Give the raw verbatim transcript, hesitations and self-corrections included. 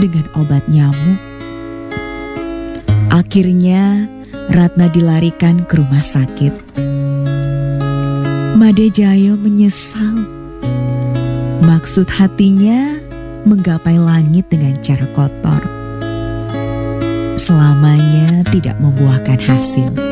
dengan obat nyamuk. Akhirnya Ratna dilarikan ke rumah sakit. Made Jayo menyesal. Maksud hatinya menggapai langit dengan cara kotor. Selamanya tidak membuahkan hasil.